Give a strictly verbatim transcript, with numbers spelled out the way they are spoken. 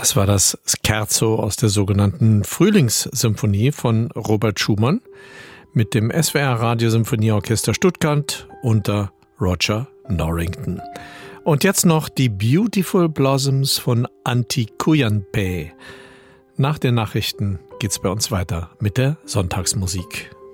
Das war das Scherzo aus der sogenannten Frühlingssymphonie von Robert Schumann mit dem S W R Radiosymphonieorchester Stuttgart unter Roger Norrington. Und jetzt noch die Beautiful Blossoms von Antti Kujanpää. Nach den Nachrichten geht's bei uns weiter mit der Sonntagsmusik.